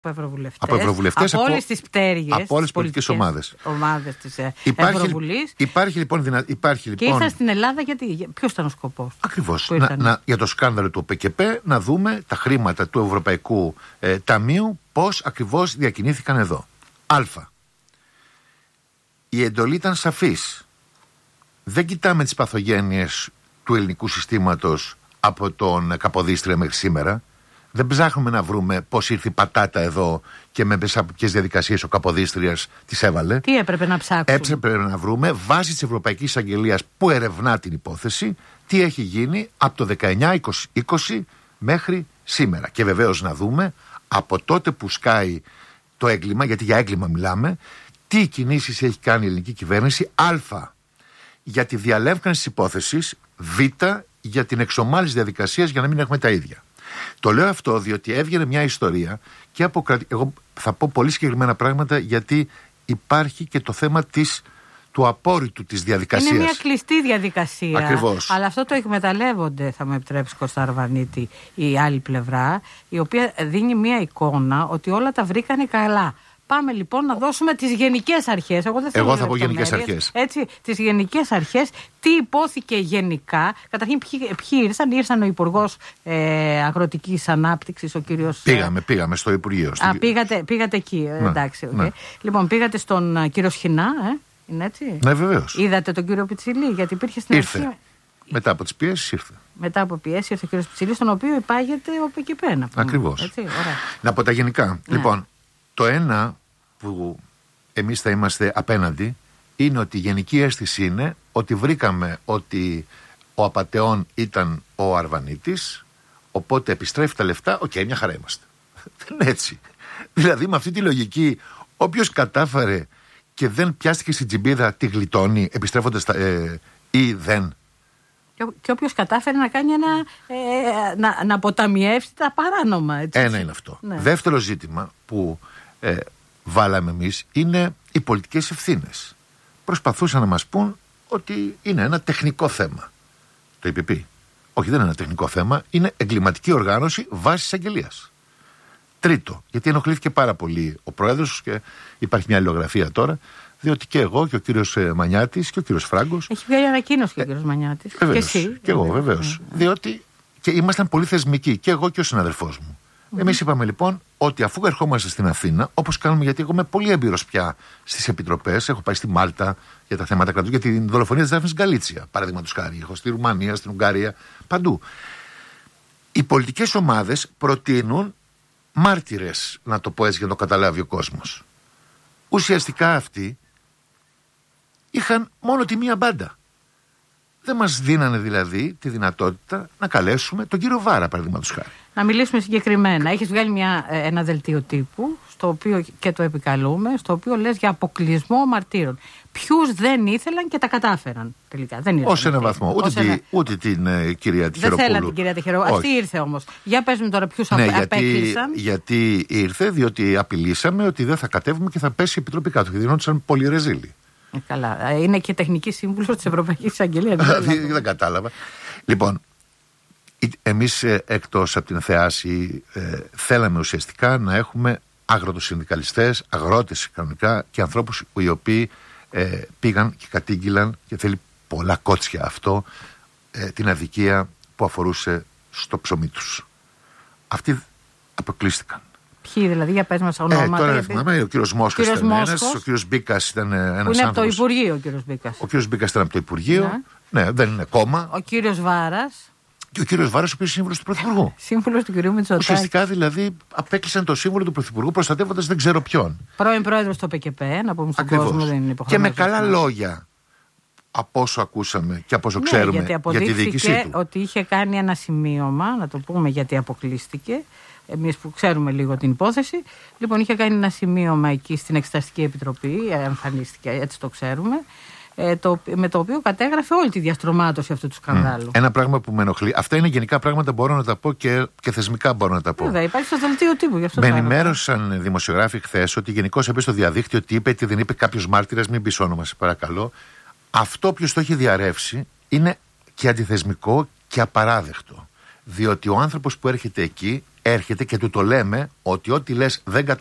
Από ευρωβουλευτές, από όλες τις πτέρυγες, από όλες τις πολιτικές ομάδες της Ευρωβουλής. Υπάρχει λοιπόν. Και ήρθαν στην Ελλάδα γιατί. Ποιος ήταν ο σκοπός? Ακριβώς. Για το σκάνδαλο του ΟΠΕΚΕΠΕ να δούμε τα χρήματα του Ευρωπαϊκού Ταμείου πώς ακριβώς διακινήθηκαν εδώ. Η εντολή ήταν σαφής. Δεν κοιτάμε τις παθογένειες του ελληνικού συστήματος από τον Καποδίστρια μέχρι σήμερα. Δεν ψάχνουμε να βρούμε πώς ήρθε η πατάτα εδώ και με ποιες διαδικασίες ο Καποδίστριας τις έβαλε. Τι έπρεπε να ψάξουμε? Έπρεπε να βρούμε βάσει της Ευρωπαϊκής Εισαγγελίας που ερευνά την υπόθεση τι έχει γίνει από το 19-20 μέχρι σήμερα. Και βεβαίως να δούμε από τότε που σκάει το έγκλημα, γιατί για έγκλημα μιλάμε, τι κινήσεις έχει κάνει η ελληνική κυβέρνηση, για τη διαλεύκανση της υπόθεσης, για την εξομάλυνση διαδικασίας για να μην έχουμε τα ίδια. Το λέω αυτό διότι έβγαινε μια ιστορία και εγώ θα πω πολύ συγκεκριμένα πράγματα, γιατί υπάρχει και το θέμα του απόρριτου της διαδικασίας. Είναι μια κλειστή διαδικασία. Ακριβώς. Αλλά αυτό το εκμεταλλεύονται, θα με επιτρέψει Κώστα Αρβανίτη, η άλλη πλευρά, η οποία δίνει μια εικόνα ότι όλα τα βρήκανε καλά. Πάμε λοιπόν να δώσουμε τις γενικές αρχές. Εγώ θα πω γενικές αρχές. Έτσι, τις γενικές αρχές, τι υπόθηκε γενικά. Καταρχήν, ποιοι ήρθαν ο Υπουργός Αγροτικής Ανάπτυξης, ο κύριος. Πήγαμε στο Υπουργείο. Πήγατε εκεί. Εντάξει. Okay. Ναι. Λοιπόν, πήγατε στον κύριο Σχοινά, είναι έτσι? Ναι, βεβαίως. Είδατε τον κύριο Πιτσιλή, γιατί υπήρχε στην αρχή. Μετά από τις πιέσεις ήρθε. Μετά από πιέσεις ήρθε ο κύριος Πιτσιλής, στον οποίο υπάγεται ο ΠΚΠ. Ακριβώς. Να πω τα γενικά. Ναι. Λοιπόν, το ένα που εμείς θα είμαστε απέναντι είναι ότι η γενική αίσθηση είναι ότι βρήκαμε ότι ο απατεών ήταν ο Αρβανίτης, οπότε επιστρέφει τα λεφτά, μια χαρά είμαστε. Δεν είναι έτσι. Δηλαδή με αυτή τη λογική, όποιος κατάφερε και δεν πιάστηκε στην τσιμπίδα τη γλιτώνει επιστρέφοντας ή δεν. Και όποιος κατάφερε να κάνει να αποταμιεύσει τα παράνομα. Έτσι. Ένα είναι αυτό. Ναι. Δεύτερο ζήτημα που βάλαμε εμείς είναι οι πολιτικές ευθύνες. Προσπαθούσαν να μας πούν ότι είναι ένα τεχνικό θέμα. Το ΕΠΠ. Όχι, δεν είναι ένα τεχνικό θέμα, είναι εγκληματική οργάνωση βάσης εισαγγελίας. Τρίτο, γιατί ενοχλήθηκε πάρα πολύ ο πρόεδρος και υπάρχει μια αλληλογραφία τώρα, διότι και εγώ και ο κύριος Μανιάτης και ο κύριος Φράγκος. Έχει βγάλει ανακοίνωση και ο κύριος Μανιάτης. Βεβαίως, και εσύ. Και εγώ, βεβαίως. Διότι και ήμασταν πολύ θεσμικοί, και εγώ και ο συναδελφός μου. Εμείς είπαμε λοιπόν ότι αφού ερχόμαστε στην Αθήνα, όπως κάνουμε, γιατί εγώ είμαι πολύ έμπειρος πια στις επιτροπές, έχω πάει στη Μάλτα για τα θέματα κρατού, για την δολοφονία της Δάφνης Γκαλίτσια, παραδείγματος χάρη. Έχω στη Ρουμανία, στην Ουγγαρία, παντού. Οι πολιτικές ομάδες προτείνουν μάρτυρες, να το πω έτσι για να το καταλάβει ο κόσμος. Ουσιαστικά αυτοί είχαν μόνο τη μία μπάντα. Δεν μας δίνανε δηλαδή τη δυνατότητα να καλέσουμε τον κύριο Βάρα, παραδείγματος χάρη. Να μιλήσουμε συγκεκριμένα. Έχεις βγάλει ένα δελτίο τύπου, στο οποίο και το επικαλούμε, στο οποίο λες για αποκλεισμό μαρτύρων. Ποιους δεν ήθελαν και τα κατάφεραν τελικά. Ως έναν βαθμό. Ούτε την κυρία Τυχεροπούλου. Δεν θέλαν την κυρία Τυχεροπούλου. Αυτή ήρθε όμως. Για πες μου τώρα ποιους απέκλεισαν. Γιατί ήρθε, διότι απειλήσαμε ότι δεν θα κατέβουμε και θα πέσει η Επιτροπή κάτω. Και δινόντουσαν πολύ ρεζίλοι. Καλά. Είναι και τεχνική σύμβουλος της Ευρωπαϊκής Εισαγγελίας. Δεν κατάλαβα. Λοιπόν, εμείς εκτός από την θεάση θέλαμε ουσιαστικά να έχουμε αγροτοσυνδικαλιστές, αγρότες κανονικά και ανθρώπους οι οποίοι πήγαν και κατήγγυλαν, και θέλει πολλά κότσια αυτό, την αδικία που αφορούσε στο ψωμί τους. Αυτοί αποκλείστηκαν. Ποιοι δηλαδή, για πες μας ονόματα. Τώρα δεν θυμάμαι, ο κύριος Μόσχος ήταν ένας, ο κύριος Μπίκας ήταν ένας άνθρωπος. Είναι από το Υπουργείο ο κύριος Μπίκας. Ο κύριος Μπίκας ήταν από το Υπουργείο, ναι, δεν είναι κόμμα. Ο κύριος Βάρας. Και ο κύριος Βάρας, ο οποίος είναι σύμβουλος του Πρωθυπουργού. Σύμβουλος του κυρίου Μητσοτάκη. Ουσιαστικά δηλαδή απέκλεισαν το σύμβολο του Πρωθυπουργού προστατεύοντας δεν ξέρω ποιον. Πρώην πρόεδρος του ΠΚΠ, να πούμε στον κόσμο, δεν είναι υποχρεωμένος. Και με καλά λόγια, από όσο ακούσαμε και από όσο ξέρουμε για τη διοίκησή του. Ότι είχε κάνει ένα σημείωμα, να το πούμε γιατί αποκλείστηκε. Εμείς που ξέρουμε λίγο την υπόθεση. Λοιπόν, είχε κάνει ένα σημείωμα εκεί στην Εξεταστική Επιτροπή, εμφανίστηκε, έτσι το ξέρουμε. Με το οποίο κατέγραφε όλη τη διαστρωμάτωση αυτού του σκανδάλου. Ένα πράγμα που με ενοχλεί. Αυτά είναι γενικά πράγματα, μπορώ να τα πω και θεσμικά μπορώ να τα πω. Βέβαια, υπάρχει στο δελτίο τύπου γι' αυτό. Με ενημέρωσαν δημοσιογράφοι χθες ότι γενικώς είπε στο διαδίκτυο τι είπε, τι δεν είπε κάποιος μάρτυρας, μην πεις όνομα, σε παρακαλώ. Αυτό ποιος το έχει διαρρεύσει είναι και αντιθεσμικό και απαράδεκτο. Διότι ο άνθρωπος που έρχεται εκεί έρχεται και του το λέμε ότι ό,τι λες δεν